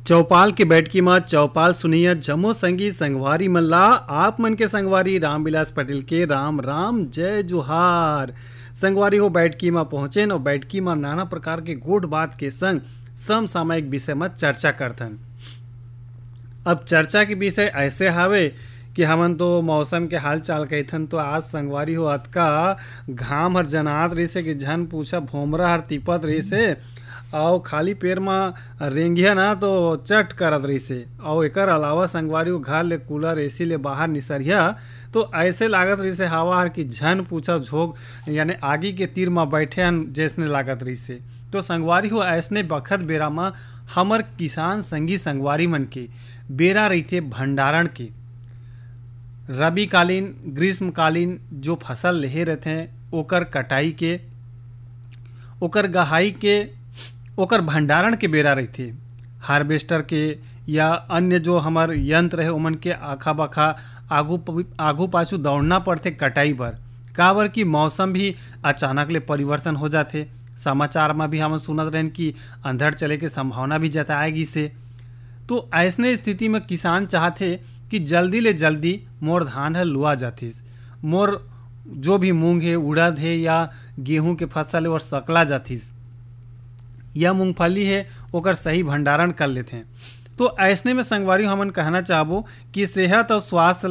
चौपाल के बैठकी मां चौपाल सुनिया जमो संगी संगवारी मल्ला आप मन के संगवारी रामविलास पटेल के राम राम जय जुहार। संगवारी हो बैठकी मां पहुंचे और बैठकी मां नाना प्रकार के गोट बात के संग समसामयिक विषय में चर्चा करथन। अब चर्चा के विषय ऐसे हावे कि हमन तो मौसम के हाल चाल कहथन तो आज संगवारी हो अतका घाम हर जनात रही से कि झन पूछा भोमरा हर तिपत रही से और खाली पैर में रेंगिया ना तो चट करत रही से और एकर अलावा संगवारी हो घर ले कूलर एसी ले बाहर निसरिया तो ऐसे लागत रही से हवा हर कि झन पूछा झोंक यानी आगी के तीर में बैठे हन जैसने लागत रही से। तो संगवारी हो ऐसने बखत बेरा में हमर किसान संगी संगवारी मन के बेरा रही थे भंडारण के रबी कालीन ग्रीष्मकालीन जो फसल लेहे रहते हैं ओकर कटाई के ओकर गहाई के ओकर भंडारण के बेरा रही थी। हार्वेस्टर के या अन्य जो हमार यंत्र है उमन के आखा बखा आगू पाछू दौड़ना पड़ते कटाई बर काबर कि मौसम भी अचानक ले परिवर्तन हो जाते। समाचार में भी हम सुनत रहन कि अंधड़ चले के संभावना भी जताएगी से। तो ऐसने स्थिति में किसान चाहते कि जल्दी ले जल्दी मोर धान है लुआ जातीस, मोर जो भी मूंग है उड़द है या गेहूं के फसल है और सकला जातीस या मूंगफली है ओकर सही भंडारण कर लेते हैं। तो ऐसने में संगवारी हमन कहना चाहबो कि सेहत और स्वास्थ्य